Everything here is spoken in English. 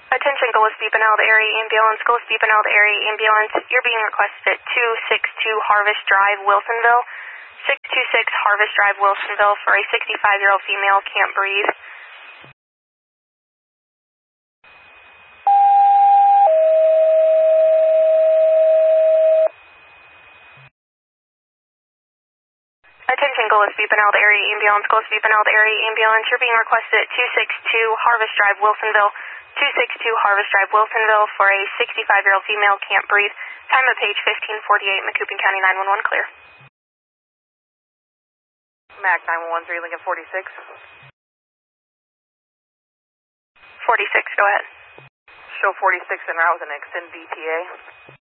Attention Gillespie Benalde Area Ambulance, Gillespie Benalde Area Ambulance. You're being requested at 262 Harvest Drive, Wilsonville. 626 Harvest Drive, Wilsonville for a 65-year-old female, can't breathe. Attention Gillespie Benalde Area Ambulance, Gillespie Benalde Area Ambulance. You're being requested at 262 Harvest Drive, Wilsonville. 262 Harvest Drive, Wilsonville for a 65-year-old female, can't breathe. Time of page 1548, Macoupin County 911, clear. MAC 9113, Lincoln 46. 46, go ahead. Show 46 en route with an extended ETA.